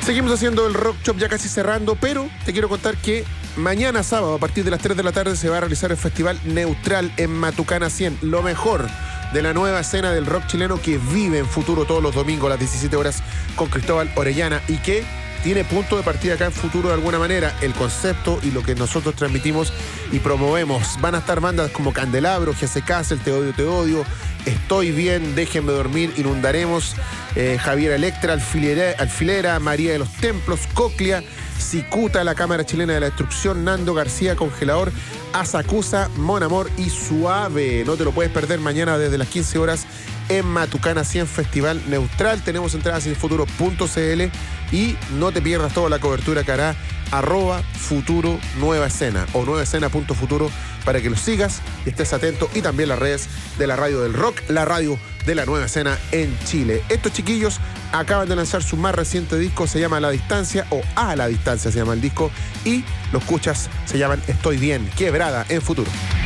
Seguimos haciendo el Rock Shop ya casi cerrando, pero te quiero contar que mañana sábado a partir de las 3 de la tarde se va a realizar el Festival Neutral en Matucana 100, lo mejor de la nueva escena del rock chileno que vive en Futuro todos los domingos a las 17 horas con Cristóbal Orellana y que tiene punto de partida acá en Futuro de alguna manera. El concepto y lo que nosotros transmitimos y promovemos. Van a estar bandas como Candelabro, GC Castle, Te Odio, Estoy Bien, Déjenme Dormir, Inundaremos, Javier Electra, Alfilera, María de los Templos, Coclea, Cicuta, la Cámara Chilena de la Destrucción, Nando García, Congelador, Asacusa, Mon Amor y Suave. No te lo puedes perder mañana desde las 15 horas en Matucana 100 Festival Neutral. Tenemos entradas en futuro.cl y no te pierdas toda la cobertura que hará @Futuro Nueva Escena o nuevaescena.futuro para que los sigas y estés atento, y también las redes de la Radio del Rock, la radio de la Nueva Escena en Chile. Estos chiquillos acaban de lanzar su más reciente disco, se llama La Distancia, o A la Distancia se llama el disco, y los escuchas se llaman Estoy Bien, Quebrada en Futuro.